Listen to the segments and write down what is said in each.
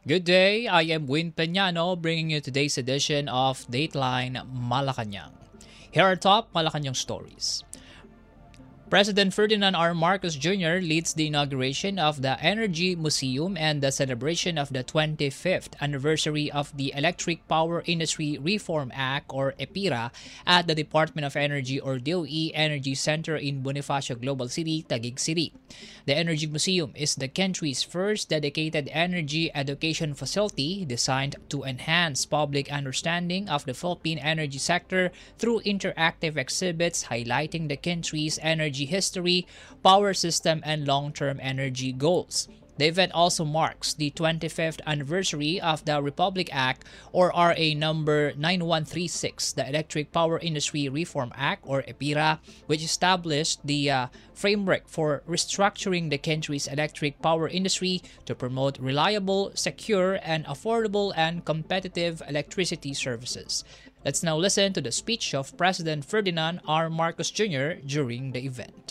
Good day, I am Win Peñano bringing you today's edition of Dateline Malacanang. Here are top Malacanang stories. President Ferdinand R. Marcos Jr. leads the inauguration of the Energy Museum and the celebration of the 25th anniversary of the Electric Power Industry Reform Act or EPIRA at the Department of Energy or DOE Energy Center in Bonifacio Global City, Taguig City. The Energy Museum is the country's first dedicated energy education facility designed to enhance public understanding of the Philippine energy sector through interactive exhibits highlighting the country's energy history, power system, and long-term energy goals. The event also marks the 25th anniversary of the Republic Act or RA number 9136, the Electric Power Industry Reform Act or EPIRA, which established the framework for restructuring the country's electric power industry to promote reliable, secure, and affordable and competitive electricity services. Let's now listen to the speech of President Ferdinand R. Marcos Jr. during the event.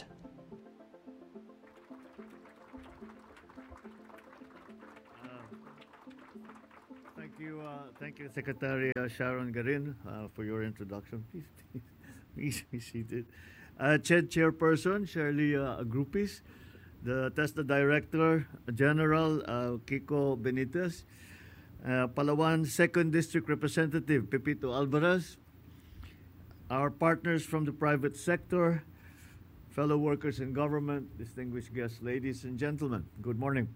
Thank you, Secretary Sharon Garin, for your introduction. Please be seated. Chairperson Shirley Agrupis, the TESDA Director General Kiko Benitez, Palawan Second District Representative Pepito Alvarez, our partners from the private sector, fellow workers in government, distinguished guests, ladies and gentlemen, good morning.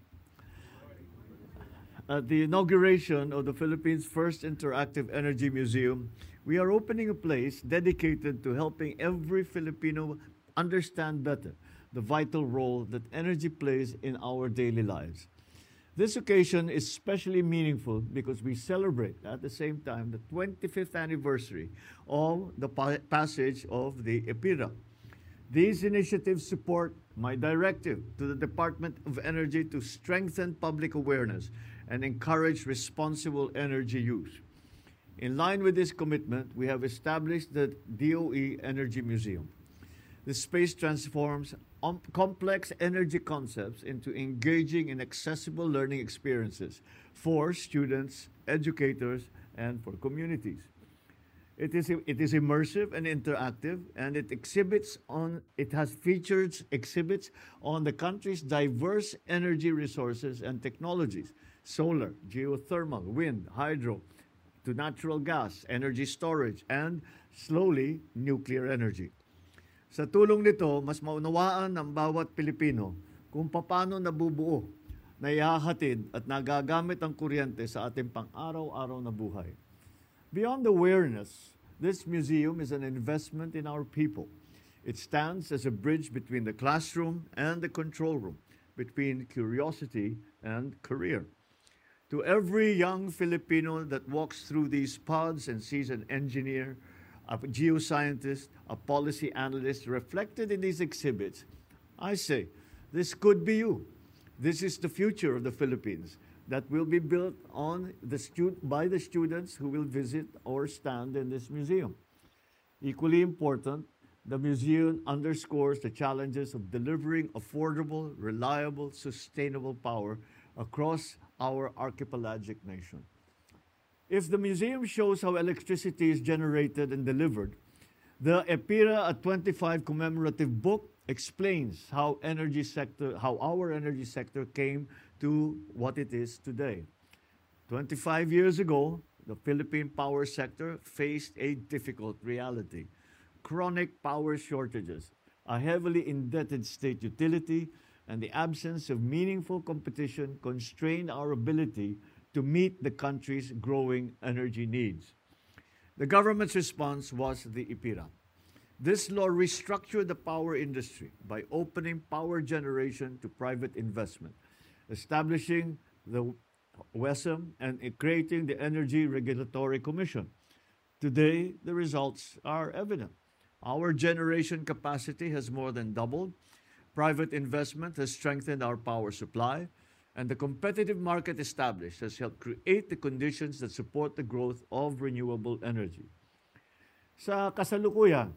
At the inauguration of the Philippines' first interactive energy museum, we are opening a place dedicated to helping every Filipino understand better the vital role that energy plays in our daily lives. This occasion is especially meaningful because we celebrate at the same time the 25th anniversary of the passage of the EPIRA. These initiatives support my directive to the Department of Energy to strengthen public awareness and encourage responsible energy use. In line with this commitment, we have established the DOE Energy Museum. The space transforms complex energy concepts into engaging and accessible learning experiences for students, educators, and for communities. It is immersive and interactive, and it has featured exhibits on the country's diverse energy resources and technologies: solar, geothermal, wind, hydro, to natural gas, energy storage, and slowly, nuclear energy. Sa tulong nito, mas maunawaan ng bawat Pilipino kung paano nabubuo, naihahatid at nagagamit ang kuryente sa ating pang-araw-araw na buhay. Beyond awareness, this museum is an investment in our people. It stands as a bridge between the classroom and the control room, between curiosity and career. To every young Filipino that walks through these pods and sees an engineer, a geoscientist, a policy analyst reflected in these exhibits, I say, this could be you. This is the future of the Philippines that will be built by the students who will visit or stand in this museum. Equally important, the museum underscores the challenges of delivering affordable, reliable, sustainable power across our archipelagic nation. If the museum shows how electricity is generated and delivered, the EPIRA at 25 commemorative book explains how our energy sector came to what it is today. 25 years ago, the Philippine power sector faced a difficult reality: chronic power shortages, a heavily indebted state utility, and the absence of meaningful competition constrained our ability to meet the country's growing energy needs. The government's response was the EPIRA. This law restructured the power industry by opening power generation to private investment, establishing the WESM and creating the Energy Regulatory Commission. Today, the results are evident. Our generation capacity has more than doubled. Private investment has strengthened our power supply, and the competitive market established has helped create the conditions that support the growth of renewable energy. Sa kasalukuyan,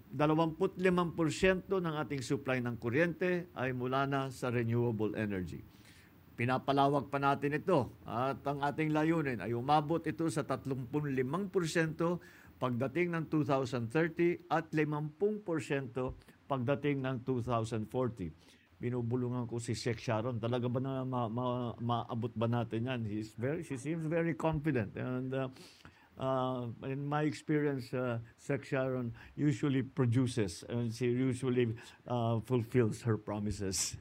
25% ng ating supply ng kuryente ay mula na sa renewable energy. pinapalawak pa natin ito at ang ating layunin ay umabot ito sa 35% pagdating ng 2030 at 50% pagdating ng 2040. Binubulungan ko si Sec Sharon. Talaga ba na maabot ba natin yan? She seems very confident. And in my experience, Sec Sharon usually produces and she usually fulfills her promises.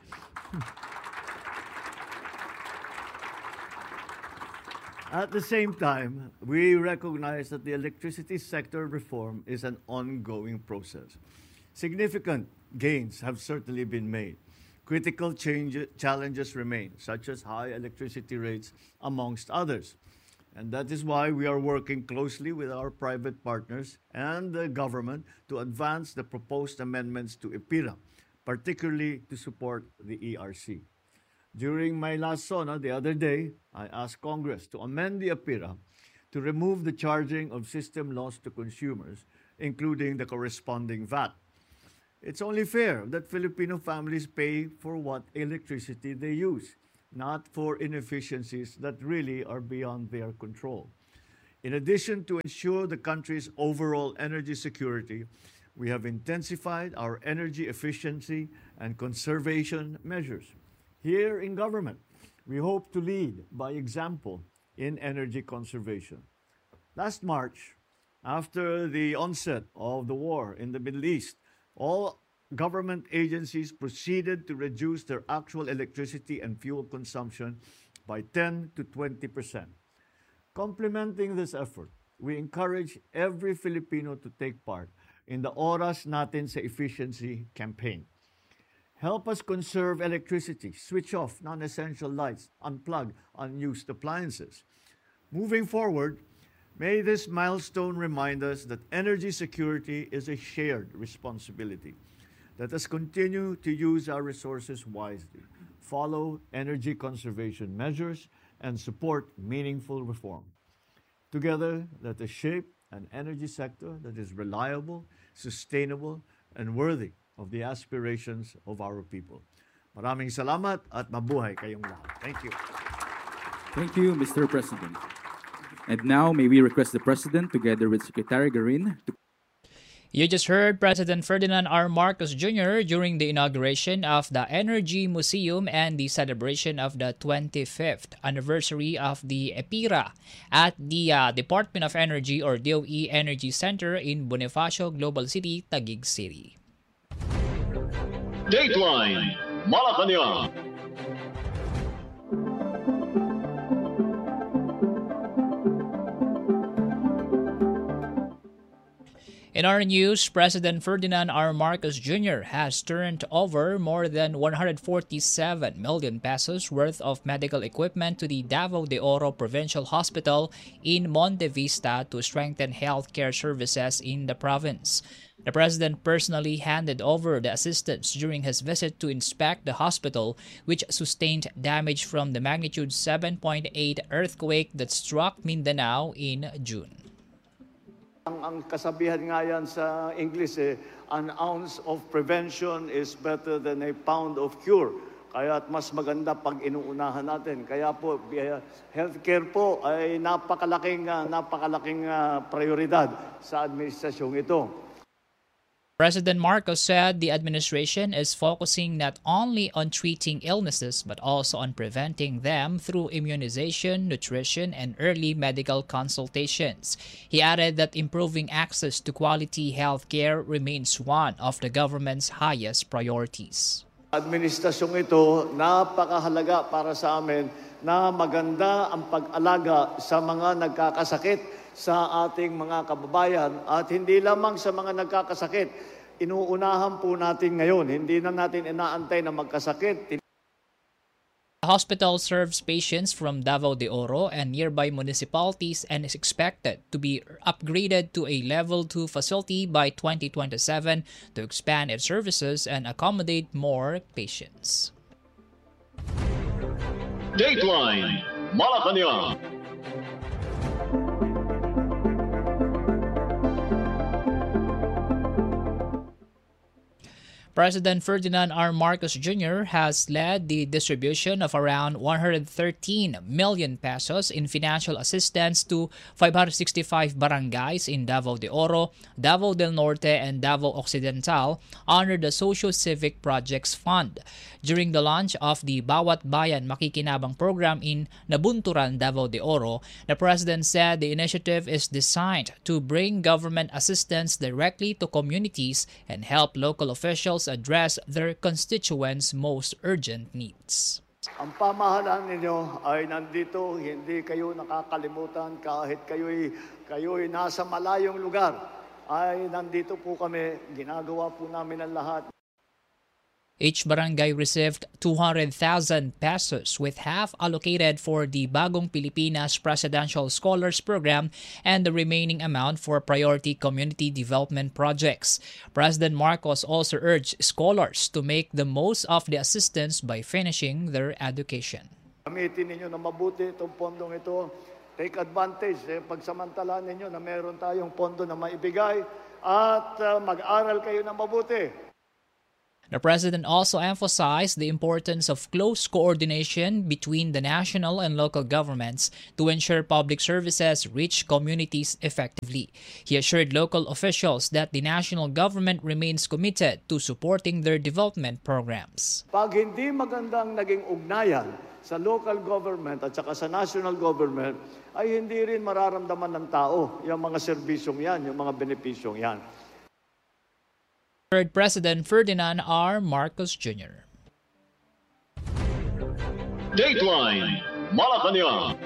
At the same time, we recognize that the electricity sector reform is an ongoing process. Significant gains have certainly been made. Critical challenges remain, such as high electricity rates, amongst others. And that is why we are working closely with our private partners and the government to advance the proposed amendments to EPIRA, particularly to support the ERC. During my last SONA the other day, I asked Congress to amend the EPIRA to remove the charging of system loss to consumers, including the corresponding VAT. It's only fair that Filipino families pay for what electricity they use, not for inefficiencies that really are beyond their control. In addition to ensure the country's overall energy security, we have intensified our energy efficiency and conservation measures. Here in government, we hope to lead by example in energy conservation. Last March, after the onset of the war in the Middle East, all government agencies proceeded to reduce their actual electricity and fuel consumption by 10 to 20%. Complementing this effort, we encourage every Filipino to take part in the Oras Natin sa Efficiency campaign. Help us conserve electricity, switch off non-essential lights, unplug unused appliances. Moving forward, may this milestone remind us that energy security is a shared responsibility. Let us continue to use our resources wisely, follow energy conservation measures, and support meaningful reform. Together, let us shape an energy sector that is reliable, sustainable, and worthy of the aspirations of our people. Maraming salamat at mabuhay kayong lahat. Thank you. Thank you, Mr. President. And now, may we request the President, together with Secretary Garin, to... You just heard President Ferdinand R. Marcos Jr. during the inauguration of the Energy Museum and the celebration of the 25th anniversary of the EPIRA at the Department of Energy or DOE Energy Center in Bonifacio Global City, Taguig City. Dateline Malacanang. In our news, President Ferdinand R. Marcos Jr. has turned over more than 147 million pesos worth of medical equipment to the Davao de Oro Provincial Hospital in Monte Vista to strengthen healthcare services in the province. The President personally handed over the assistance during his visit to inspect the hospital, which sustained damage from the magnitude 7.8 earthquake that struck Mindanao in June. Ang kasabihan nga yan sa English, an ounce of prevention is better than a pound of cure. Kaya mas maganda pag inuunahan natin. Kaya po, healthcare po ay napakalaking prioridad sa administrasyong ito. President Marcos said the administration is focusing not only on treating illnesses but also on preventing them through immunization, nutrition, and early medical consultations. He added that improving access to quality health care remains one of the government's highest priorities. Administrasyong ito, napakahalaga para sa amin na maganda ang pag-alaga sa mga nagkakasakit sa ating mga kababayan at hindi lamang sa mga nagkakasakit. Inuunahan po natin ngayon, hindi na natin inaantay na magkasakit. The hospital serves patients from Davao de Oro and nearby municipalities and is expected to be upgraded to a Level 2 facility by 2027 to expand its services and accommodate more patients. Dateline Malacanang. President Ferdinand R. Marcos Jr. has led the distribution of around 113 million pesos in financial assistance to 565 barangays in Davao de Oro, Davao del Norte, and Davao Occidental under the Socio-Civic Projects Fund. During the launch of the Bawat Bayan Makikinabang program in Nabunturan, Davao de Oro, the President said the initiative is designed to bring government assistance directly to communities and help local officials address their constituents' most urgent needs. Ang pamahalaan ninyo ay nandito, hindi kayo nakakalimutan kahit kayo'y nasa malayong lugar. Ay nandito po kami, ginagawa po namin ang lahat. Each barangay received 200,000 pesos, with half allocated for the Bagong Pilipinas Presidential Scholars Program and the remaining amount for priority community development projects. President Marcos also urged scholars to make the most of the assistance by finishing their education. Gamitin ninyo na mabuti itong pondong ito. Take advantage, pagsamantalaan ninyo na meron tayong pondo na maibigay at mag-aral kayo na mabuti. The President also emphasized the importance of close coordination between the national and local governments to ensure public services reach communities effectively. He assured local officials that the national government remains committed to supporting their development programs. Pag hindi magandang naging ugnayan sa local government at saka sa national government, ay hindi rin mararamdaman ng tao yung mga serbisyong yan, yung mga benepisyong yan. Third President Ferdinand R. Marcos Jr. Dateline Malacanang.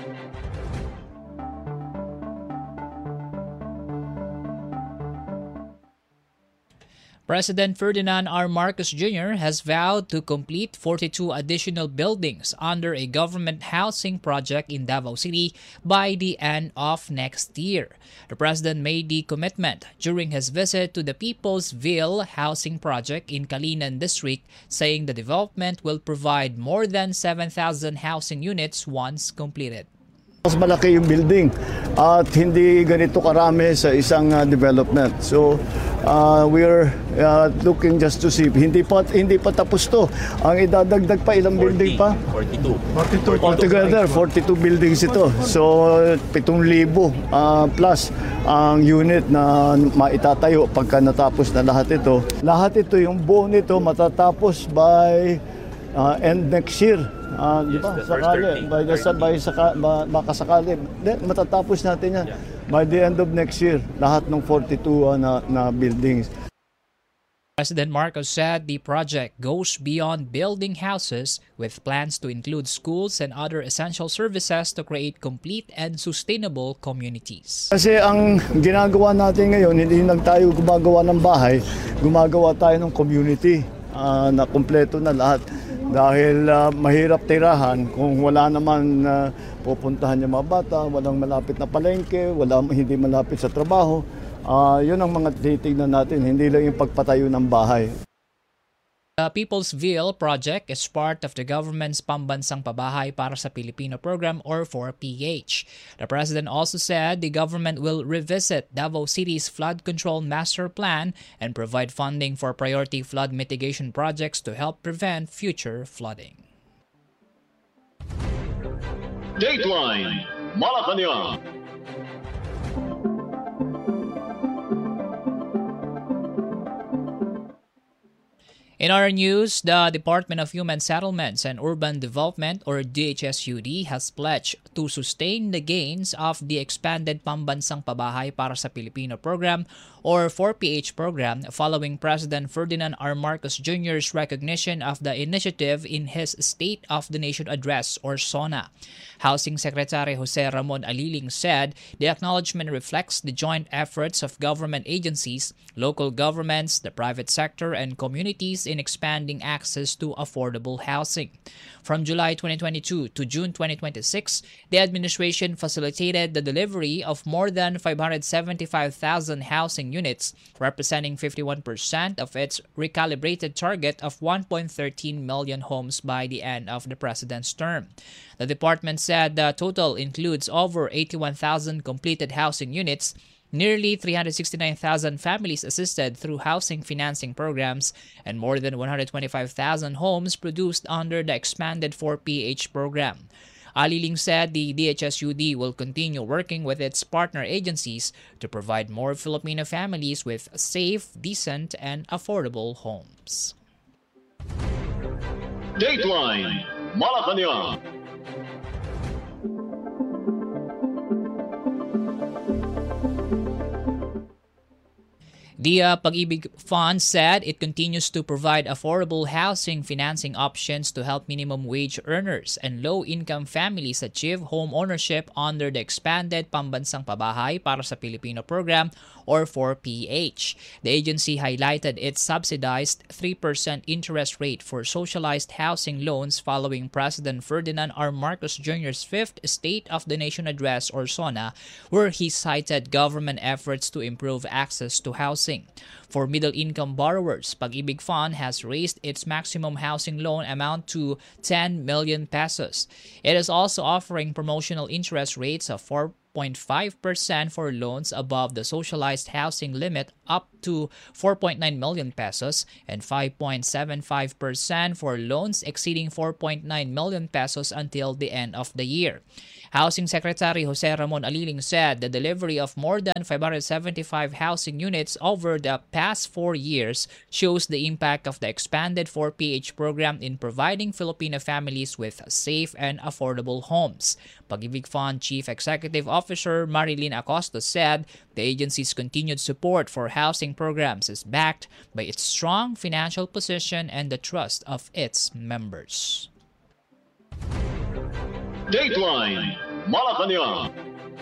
President Ferdinand R. Marcos Jr. has vowed to complete 42 additional buildings under a government housing project in Davao City by the end of next year. The President made the commitment during his visit to the People's Ville housing project in Kalinan District, saying the development will provide more than 7,000 housing units once completed. Mas malaki yung building at hindi ganito karami sa isang development. So we're looking just to see. Hindi pa tapos to. Ang idadagdag pa ilang building pa? 42. Altogether 42 buildings ito. So 7,000 plus ang unit na maitatayo pagka natapos na lahat ito. Lahat ito, yung buo nito matatapos by end next year. Di ba? Sakali. Makasakali. Matatapos natin yan. By the end of next year, lahat ng 42 na buildings. President Marcos said the project goes beyond building houses with plans to include schools and other essential services to create complete and sustainable communities. Kasi ang ginagawa natin ngayon, hindi lang tayo gumagawa ng bahay, gumagawa tayo ng community na kumpleto na lahat. Dahil mahirap tirahan kung wala naman pupuntahan yung mga bata, walang malapit na palengke, hindi malapit sa trabaho. Yun ang mga titignan natin, hindi lang yung pagpatayo ng bahay. The People's Ville project is part of the government's Pambansang Pabahay para sa Pilipino program, or 4PH. The President also said the government will revisit Davao City's flood control master plan and provide funding for priority flood mitigation projects to help prevent future flooding. Dateline Malacanang. In our news, the Department of Human Settlements and Urban Development, or DHSUD, has pledged to sustain the gains of the expanded Pambansang Pabahay para sa Pilipino program, or 4PH program, following President Ferdinand R. Marcos Jr.'s recognition of the initiative in his State of the Nation Address, or SONA. Housing Secretary Jose Ramon Aliling said the acknowledgement reflects the joint efforts of government agencies, local governments, the private sector, and communities in expanding access to affordable housing. From July 2022 to June 2026, the administration facilitated the delivery of more than 575,000 housing units, representing 51% of its recalibrated target of 1.13 million homes by the end of the president's term. The department said the total includes over 81,000 completed housing units, nearly 369,000 families assisted through housing financing programs, and more than 125,000 homes produced under the expanded 4PH program. Aliling said the DHSUD will continue working with its partner agencies to provide more Filipino families with safe, decent, and affordable homes. Dateline Malacanang. The Pag-ibig Fund said it continues to provide affordable housing financing options to help minimum wage earners and low-income families achieve home ownership under the expanded Pambansang Pabahay para sa Pilipino program or 4PH. The agency highlighted its subsidized 3% interest rate for socialized housing loans following President Ferdinand R. Marcos Jr.'s fifth State of the Nation address or SONA, where he cited government efforts to improve access to housing. For middle-income borrowers, Pag-ibig Fund has raised its maximum housing loan amount to 10 million pesos. It is also offering promotional interest rates of 4.5% for loans above the socialized housing limit up to 4.9 million pesos and 5.75% for loans exceeding 4.9 million pesos until the end of the year. Housing Secretary Jose Ramon Aliling said the delivery of more than 575 housing units over the past 4 years shows the impact of the expanded 4PH program in providing Filipino families with safe and affordable homes. Pag-ibig Fund Chief Executive Officer Marilyn Acosta said the agency's continued support for housing programs is backed by its strong financial position and the trust of its members. Dateline Malacanang.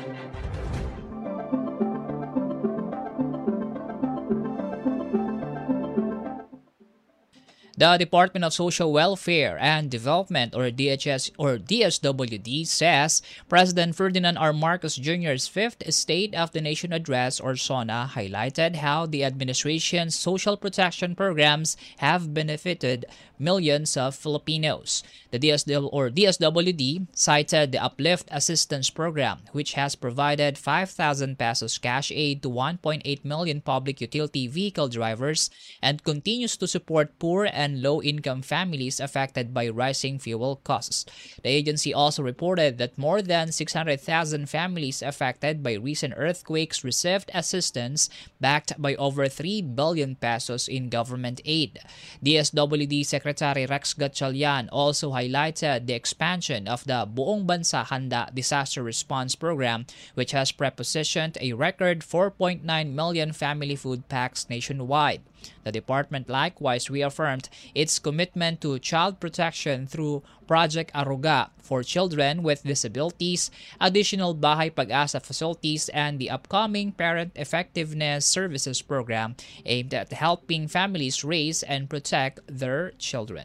The Department of Social Welfare and Development or DSWD says President Ferdinand R. Marcos Jr.'s fifth State of the Nation address or SONA highlighted how the administration's social protection programs have benefited millions of Filipinos. The DSWD cited the Uplift Assistance Program, which has provided 5,000 pesos cash aid to 1.8 million public utility vehicle drivers and continues to support poor and low-income families affected by rising fuel costs. The agency also reported that more than 600,000 families affected by recent earthquakes received assistance backed by over 3 billion pesos in government aid. DSWD Secretary Rex Gatchalian also highlighted the expansion of the Buong Bansa Handa Disaster Response Program, which has prepositioned a record 4.9 million family food packs nationwide. The department likewise reaffirmed its commitment to child protection through Project Aruga for children with disabilities, additional Bahay Pag-asa facilities, and the upcoming Parent Effectiveness Services Program aimed at helping families raise and protect their children.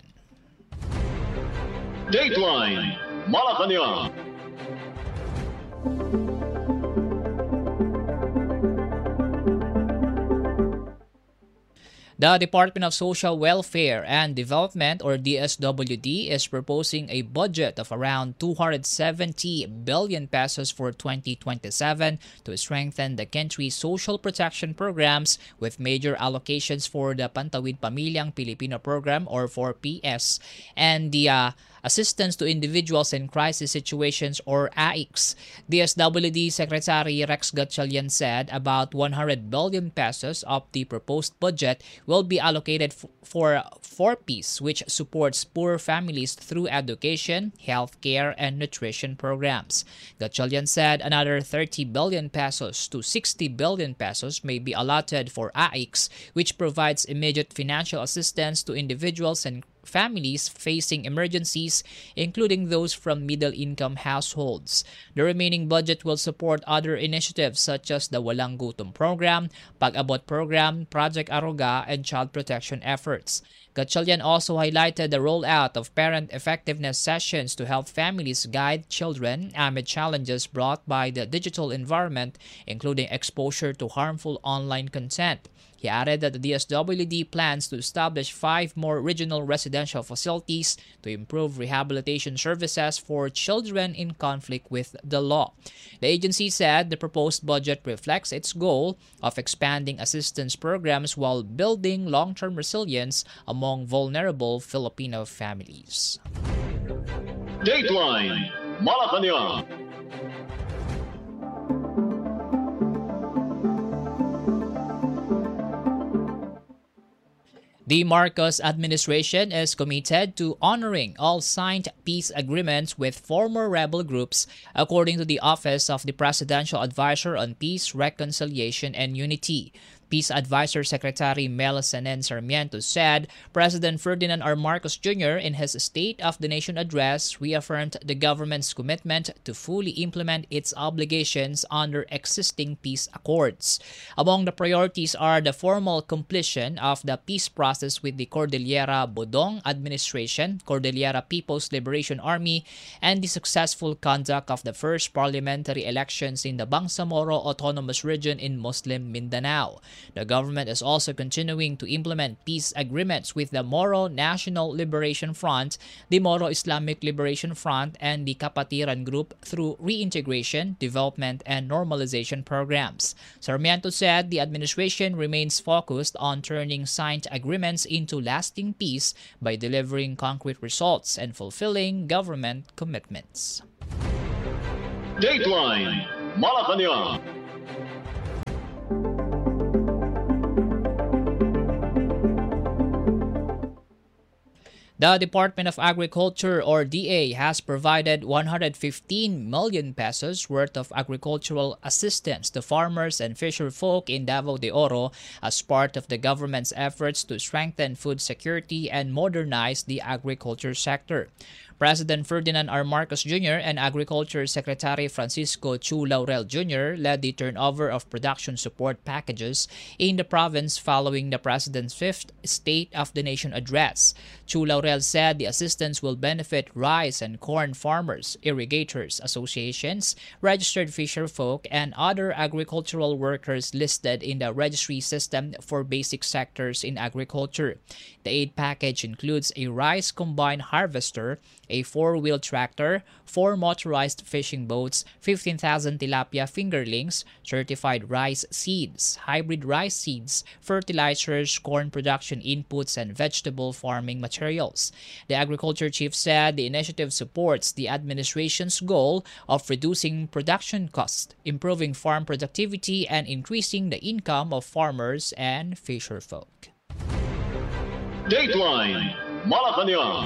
Dateline Malacanang. The Department of Social Welfare and Development or DSWD is proposing a budget of around 270 billion pesos for 2027 to strengthen the country's social protection programs with major allocations for the Pantawid Pamilyang Pilipino Program or 4PS and the Assistance to Individuals in Crisis Situations or AICS. DSWD Secretary Rex Gatchalian said about 100 billion pesos of the proposed budget will be allocated for 4Ps, which supports poor families through education, healthcare, and nutrition programs. Gatchalian said another 30 billion pesos to 60 billion pesos may be allotted for AICS, which provides immediate financial assistance to individuals and families facing emergencies, including those from middle-income households. The remaining budget will support other initiatives such as the Walang Gutom Program, Pag-abot Program, Project Aruga, and child protection efforts. Gatchalian also highlighted the rollout of parent effectiveness sessions to help families guide children amid challenges brought by the digital environment, including exposure to harmful online content. He added that the DSWD plans to establish 5 more regional residential facilities to improve rehabilitation services for children in conflict with the law. The agency said the proposed budget reflects its goal of expanding assistance programs while building long-term resilience among vulnerable Filipino families. Dateline Malacanang. The Marcos administration is committed to honoring all signed peace agreements with former rebel groups, according to the Office of the Presidential Advisor on Peace, Reconciliation, and Unity. Peace Advisor Secretary Mel Sanen Sarmiento said President Ferdinand R. Marcos Jr. in his State of the Nation address reaffirmed the government's commitment to fully implement its obligations under existing peace accords. Among the priorities are the formal completion of the peace process with the Cordillera Bodong Administration, Cordillera People's Liberation Army, and the successful conduct of the first parliamentary elections in the Bangsamoro Autonomous Region in Muslim Mindanao. The government is also continuing to implement peace agreements with the Moro National Liberation Front, the Moro Islamic Liberation Front, and the Kapatiran Group through reintegration, development, and normalization programs. Sarmiento said the administration remains focused on turning signed agreements into lasting peace by delivering concrete results and fulfilling government commitments. Dateline Malacanang. The Department of Agriculture or DA has provided 115 million pesos worth of agricultural assistance to farmers and fisher folk in Davao de Oro as part of the government's efforts to strengthen food security and modernize the agriculture sector. President Ferdinand R. Marcos Jr. and Agriculture Secretary Francisco Chu Laurel Jr. led the turnover of production support packages in the province following the President's 5th State of the Nation address. Chu Laurel said the assistance will benefit rice and corn farmers, irrigators, associations, registered fisher folk, and other agricultural workers listed in the registry system for basic sectors in agriculture. The aid package includes a rice combine harvester, a 4-wheel tractor, 4 motorized fishing boats, 15,000 tilapia fingerlings, certified rice seeds, hybrid rice seeds, fertilizers, corn production inputs, and vegetable farming materials. The agriculture chief said the initiative supports the administration's goal of reducing production costs, improving farm productivity, and increasing the income of farmers and fisherfolk. Dateline Malacanang.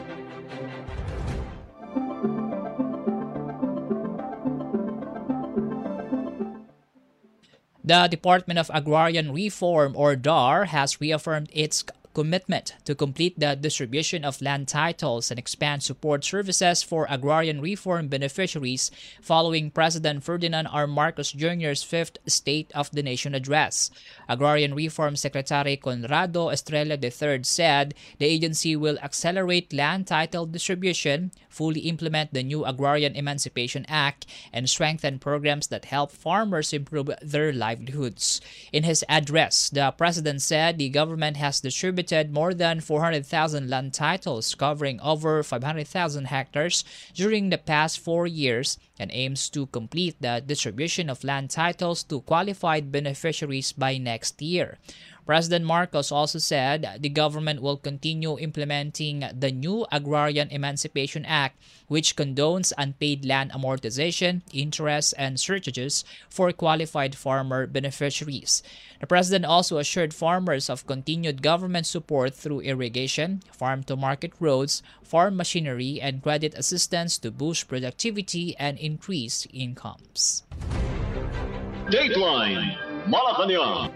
The Department of Agrarian Reform, or DAR, has reaffirmed its commitment to complete the distribution of land titles and expand support services for agrarian reform beneficiaries following President Ferdinand R. Marcos Jr.'s 5th State of the Nation address. Agrarian Reform Secretary Conrado Estrella III said the agency will accelerate land title distribution, fully implement the new Agrarian Emancipation Act, and strengthen programs that help farmers improve their livelihoods. In his address, the President said the government has distributed more than 400,000 land titles covering over 500,000 hectares during the past 4 years and aims to complete the distribution of land titles to qualified beneficiaries by next year. President Marcos also said the government will continue implementing the new Agrarian Emancipation Act, which condones unpaid land amortization, interest, and surcharges for qualified farmer beneficiaries. The president also assured farmers of continued government support through irrigation, farm-to-market roads, farm machinery, and credit assistance to boost productivity and increase incomes. Dateline Malacanang.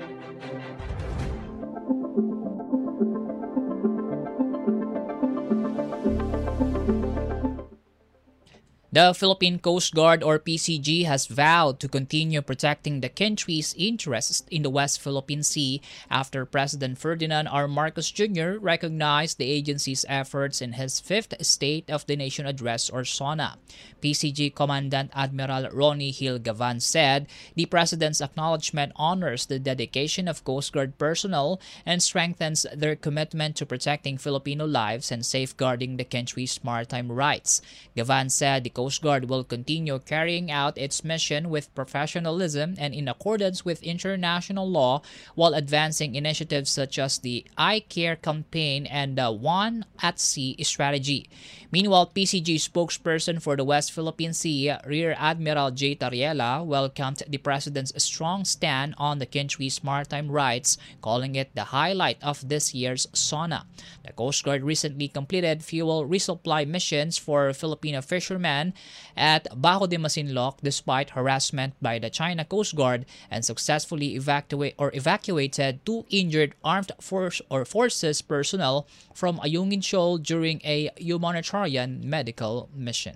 The Philippine Coast Guard or PCG has vowed to continue protecting the country's interests in the West Philippine Sea after President Ferdinand R. Marcos Jr. recognized the agency's efforts in his fifth State of the Nation Address or SONA. PCG Commandant Admiral Ronnie Hill Gavan said the President's acknowledgement honors the dedication of Coast Guard personnel and strengthens their commitment to protecting Filipino lives and safeguarding the country's maritime rights. Gavan said the Coast Guard will continue carrying out its mission with professionalism and in accordance with international law while advancing initiatives such as the I Care campaign and the One at Sea strategy. Meanwhile, PCG spokesperson for the West Philippine Sea, Rear Admiral J. Tariela, welcomed the President's strong stand on the country's maritime rights, calling it the highlight of this year's SONA. The Coast Guard recently completed fuel resupply missions for Filipino fishermen at Bajo de Masinloc despite harassment by the China Coast Guard and successfully evacuated two injured armed forces personnel from Ayungin Shoal during a humanitarian medical mission.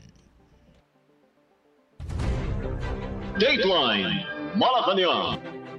Dateline Malacanang.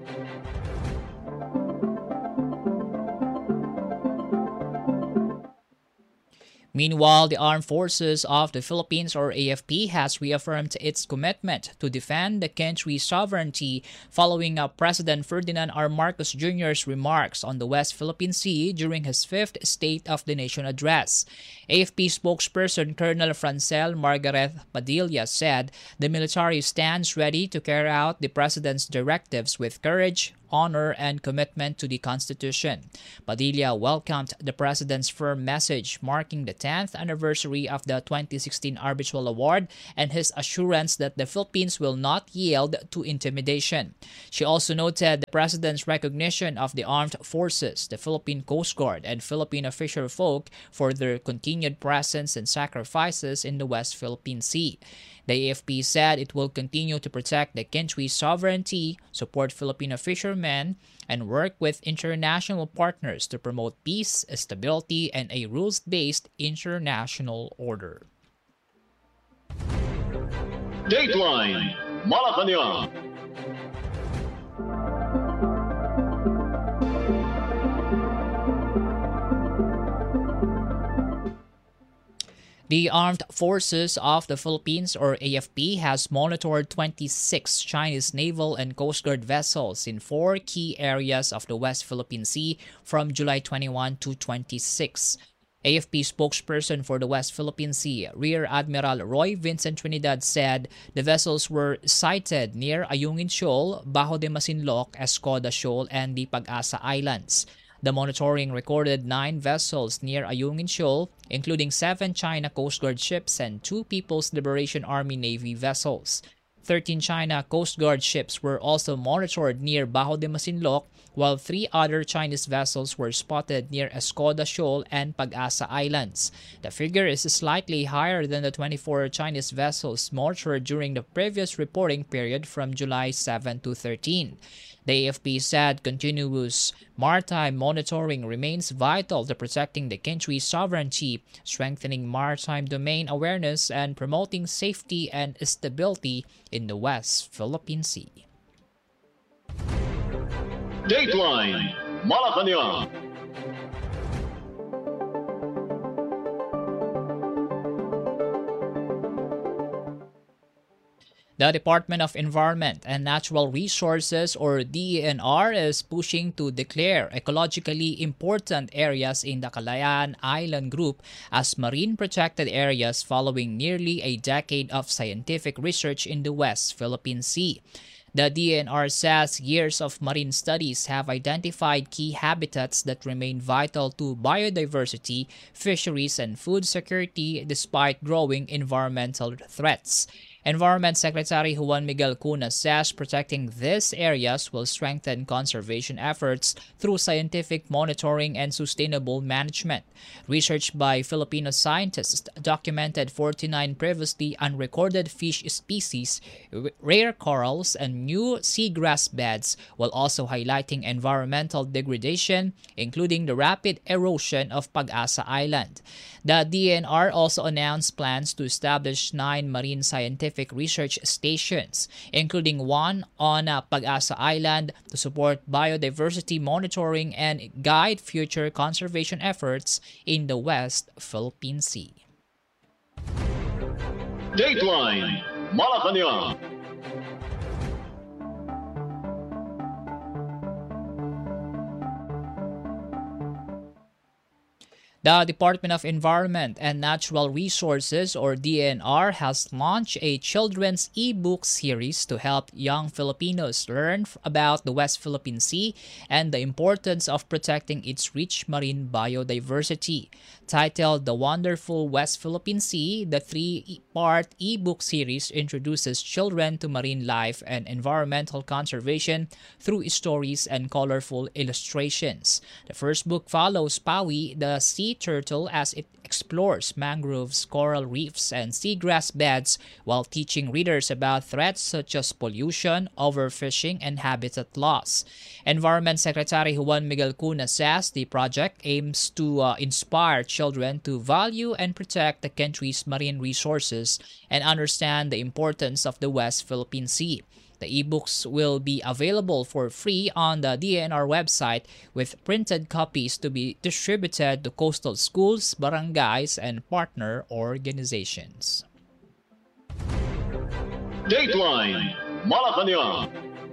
Meanwhile, the Armed Forces of the Philippines or AFP has reaffirmed its commitment to defend the country's sovereignty following President Ferdinand R. Marcos Jr.'s remarks on the West Philippine Sea during his fifth State of the Nation address. AFP spokesperson Colonel Francel Margaret Padilla said the military stands ready to carry out the President's directives with courage, honor, and commitment to the Constitution. Padilla welcomed the President's firm message marking the 10th anniversary of the 2016 Arbitral Award and his assurance that the Philippines will not yield to intimidation. She also noted the President's recognition of the armed forces, the Philippine Coast Guard, and Filipino fisherfolk for their continued presence and sacrifices in the West Philippine Sea. The AFP said it will continue to protect the country's sovereignty, support Filipino fishermen, and work with international partners to promote peace, stability, and a rules-based international order. Dateline Malacanang. The Armed Forces of the Philippines or AFP has monitored 26 Chinese naval and Coast Guard vessels in 4 key areas of the West Philippine Sea from July 21 to 26. AFP spokesperson for the West Philippine Sea, Rear Admiral Roy Vincent Trinidad said the vessels were sighted near Ayungin Shoal, Bajo de Masinloc, Escoda Shoal, and the Pag-asa Islands. The monitoring recorded 9 vessels near Ayungin Shoal, including 7 China Coast Guard ships and 2 People's Liberation Army Navy vessels. 13 China Coast Guard ships were also monitored near Bajo de Masinloc, while 3 other Chinese vessels were spotted near Escoda Shoal and Pag-asa Islands. The figure is slightly higher than the 24 Chinese vessels monitored during the previous reporting period from July 7 to 13. The AFP said continuous maritime monitoring remains vital to protecting the country's sovereignty, strengthening maritime domain awareness, and promoting safety and stability in the West Philippine Sea. Dateline Malacanang. The Department of Environment and Natural Resources or DENR is pushing to declare ecologically important areas in the Kalayaan Island Group as marine protected areas following nearly a decade of scientific research in the West Philippine Sea. The DNR says years of marine studies have identified key habitats that remain vital to biodiversity, fisheries, and food security despite growing environmental threats. Environment Secretary Juan Miguel Cuna says protecting these areas will strengthen conservation efforts through scientific monitoring and sustainable management. Research by Filipino scientists documented 49 previously unrecorded fish species, rare corals, and new seagrass beds, while also highlighting environmental degradation, including the rapid erosion of Pag-asa Island. The DNR also announced plans to establish 9 marine scientific research stations, including one on Pag-asa Island to support biodiversity monitoring and guide future conservation efforts in the West Philippine Sea. Dateline Malacanang. The Department of Environment and Natural Resources, or DNR, has launched a children's e-book series to help young Filipinos learn about the West Philippine Sea and the importance of protecting its rich marine biodiversity. Titled The Wonderful West Philippine Sea, the 3-part e-book series introduces children to marine life and environmental conservation through stories and colorful illustrations. The first book follows Pawi, the sea turtle, as it explores mangroves, coral reefs, and seagrass beds while teaching readers about threats such as pollution, overfishing, and habitat loss. Environment Secretary Juan Miguel Cuna says the project aims to inspire children to value and protect the country's marine resources and understand the importance of the West Philippine Sea. The ebooks will be available for free on the DNR website, with printed copies to be distributed to coastal schools, barangays, and partner organizations. Dateline Malacanang.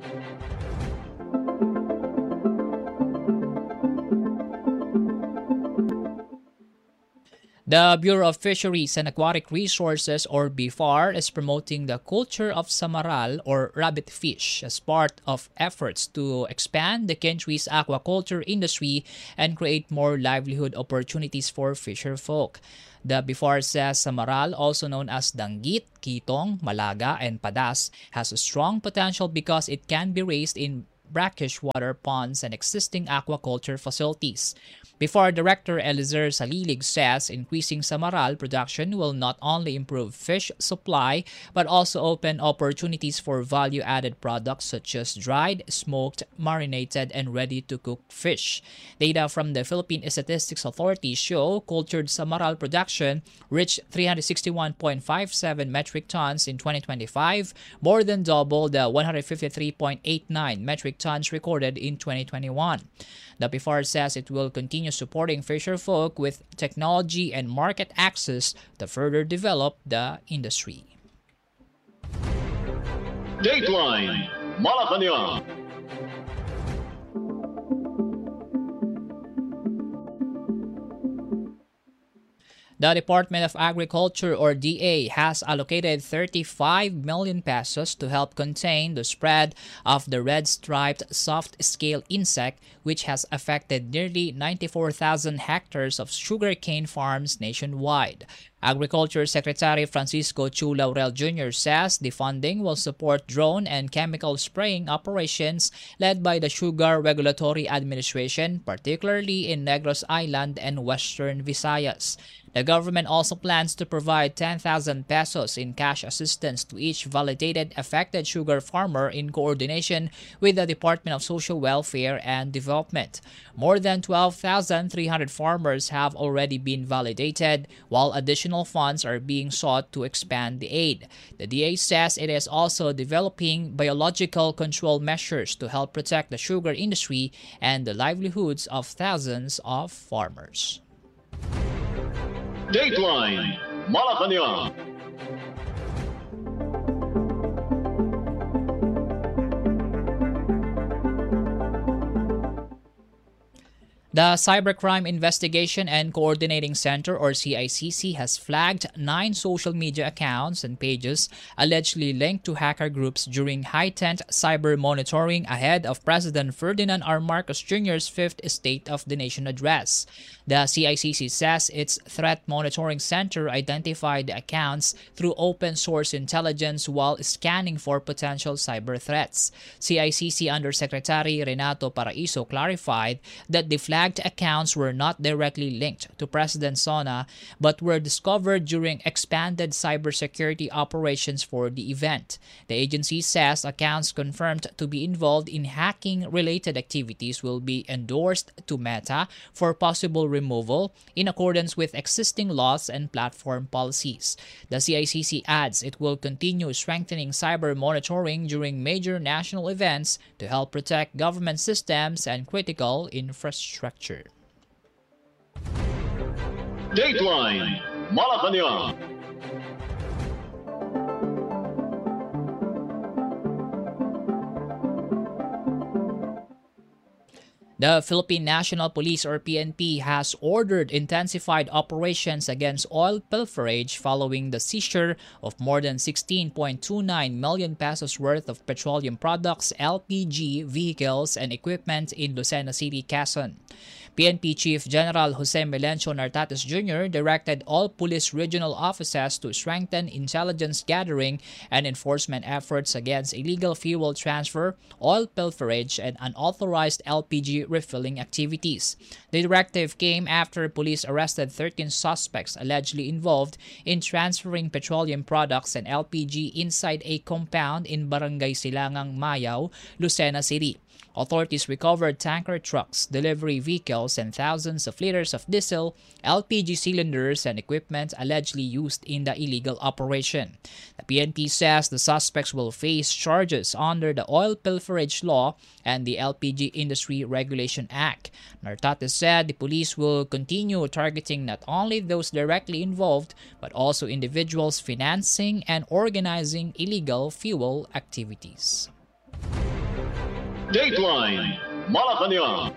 The Bureau of Fisheries and Aquatic Resources, or BIFAR, is promoting the culture of samaral or rabbit fish as part of efforts to expand the country's aquaculture industry and create more livelihood opportunities for fisher folk. The BIFAR says samaral, also known as danggit, kitong, malaga, and padas, has a strong potential because it can be raised in brackish water ponds and existing aquaculture facilities. BIFAR Director Elizer Salilig says increasing samaral production will not only improve fish supply but also open opportunities for value-added products such as dried, smoked, marinated, and ready-to-cook fish. Data from the Philippine Statistics Authority show cultured samaral production reached 361.57 metric tons in 2025, more than double the 153.89 metric tons recorded in 2021. The BIFAR says it will continue supporting fisher folk with technology and market access to further develop the industry. Dateline Malacanang. The Department of Agriculture, or DA, has allocated 35 million pesos to help contain the spread of the red-striped soft-scale insect, which has affected nearly 94,000 hectares of sugarcane farms nationwide. Agriculture Secretary Francisco Chu Laurel Jr. says the funding will support drone and chemical spraying operations led by the Sugar Regulatory Administration, particularly in Negros Island and Western Visayas. The government also plans to provide 10,000 pesos in cash assistance to each validated affected sugar farmer in coordination with the Department of Social Welfare and Development. More than 12,300 farmers have already been validated, while additional funds are being sought to expand the aid. The DA says it is also developing biological control measures to help protect the sugar industry and the livelihoods of thousands of farmers. Dateline Malacanang. The Cybercrime Investigation and Coordinating Center, or CICC, has flagged 9 social media accounts and pages allegedly linked to hacker groups during heightened cyber monitoring ahead of President Ferdinand R. Marcos Jr.'s 5th State of the Nation address. The CICC says its Threat Monitoring Center identified the accounts through open-source intelligence while scanning for potential cyber threats. CICC Undersecretary Renato Paraiso clarified that the flag flagged accounts were not directly linked to President Sona but were discovered during expanded cybersecurity operations for the event. The agency says accounts confirmed to be involved in hacking-related activities will be endorsed to Meta for possible removal in accordance with existing laws and platform policies. The CICC adds it will continue strengthening cyber monitoring during major national events to help protect government systems and critical infrastructure. Dateline Malacanang. The Philippine National Police or PNP has ordered intensified operations against oil pilferage following the seizure of more than 16.29 million pesos worth of petroleum products, LPG, vehicles, and equipment in Lucena City, Quezon. PNP Chief General Jose Melencio Nartates Jr. directed all police regional offices to strengthen intelligence gathering and enforcement efforts against illegal fuel transfer, oil pilferage, and unauthorized LPG refilling activities. The directive came after police arrested 13 suspects allegedly involved in transferring petroleum products and LPG inside a compound in Barangay Silangang Mayao, Lucena City. Authorities recovered tanker trucks, delivery vehicles, and thousands of liters of diesel, LPG cylinders, and equipment allegedly used in the illegal operation. The PNP says the suspects will face charges under the Oil Pilferage Law and the LPG Industry Regulation Act. Nartates said the police will continue targeting not only those directly involved, but also individuals financing and organizing illegal fuel activities. Dateline Malacanang.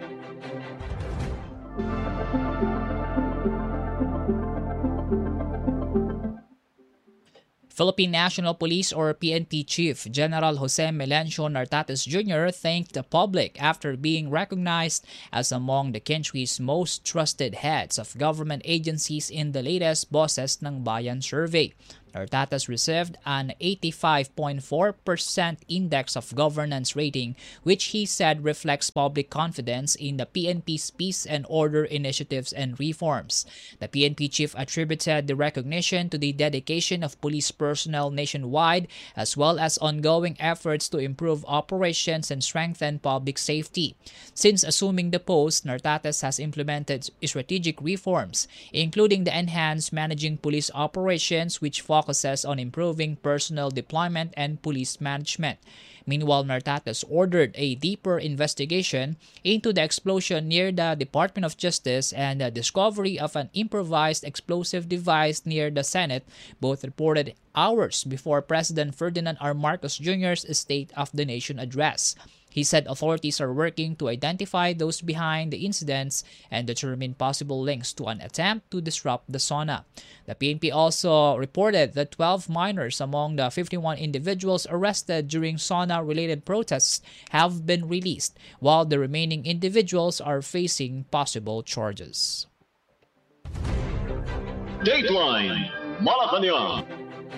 Philippine National Police or PNP Chief General Jose Melencio Nartates Jr. thanked the public after being recognized as among the country's most trusted heads of government agencies in the latest Boses ng Bayan survey. Nartates received an 85.4% index of governance rating, which he said reflects public confidence in the PNP's peace and order initiatives and reforms. The PNP chief attributed the recognition to the dedication of police personnel nationwide, as well as ongoing efforts to improve operations and strengthen public safety. Since assuming the post, Nartates has implemented strategic reforms, including the enhanced managing police operations, which focuses on improving personnel deployment and police management. Meanwhile, Nartates ordered a deeper investigation into the explosion near the Department of Justice and the discovery of an improvised explosive device near the Senate, both reported hours before President Ferdinand R. Marcos Jr.'s State of the Nation address. He said authorities are working to identify those behind the incidents and determine possible links to an attempt to disrupt the SONA. The PNP also reported that 12 minors among the 51 individuals arrested during SONA-related protests have been released, while the remaining individuals are facing possible charges. Dateline Malacanang.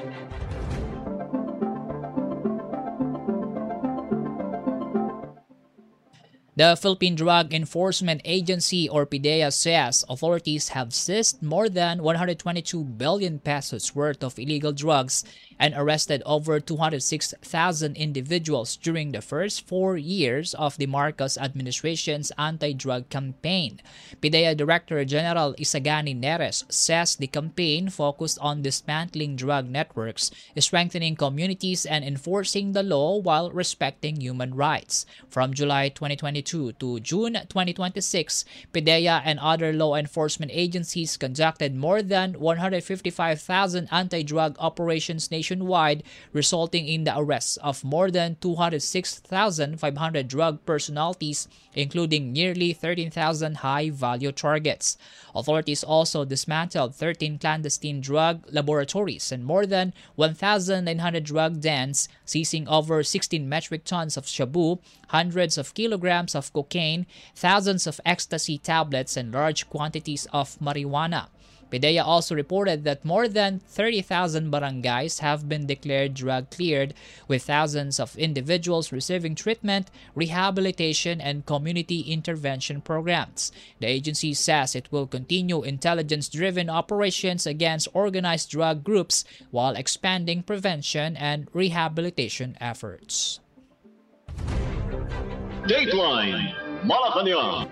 The Philippine Drug Enforcement Agency or PDEA says authorities have seized more than 122 billion pesos worth of illegal drugs and arrested over 206,000 individuals during the first 4 years of the Marcos administration's anti-drug campaign. PDEA Director General Isagani Neres says the campaign focused on dismantling drug networks, strengthening communities, and enforcing the law while respecting human rights. From July 2022 to June 2026, PDEA and other law enforcement agencies conducted more than 155,000 anti-drug operations nationwide, resulting in the arrests of more than 206,500 drug personalities, including nearly 13,000 high-value targets. Authorities also dismantled 13 clandestine drug laboratories and more than 1,900 drug dens, seizing over 16 metric tons of shabu, hundreds of kilograms of cocaine, thousands of ecstasy tablets, and large quantities of marijuana. PDEA also reported that more than 30,000 barangays have been declared drug-cleared, with thousands of individuals receiving treatment, rehabilitation, and community intervention programs. The agency says it will continue intelligence-driven operations against organized drug groups while expanding prevention and rehabilitation efforts. Dateline Malacanang.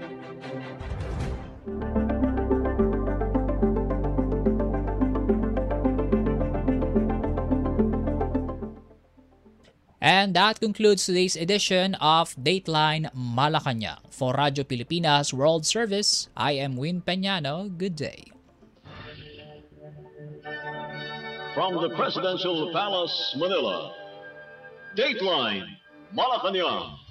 And that concludes today's edition of Dateline Malacanang. For Radyo Pilipinas World Service, I am Win Peñano. Good day. From the Presidential Palace, Manila, Dateline Malacanang.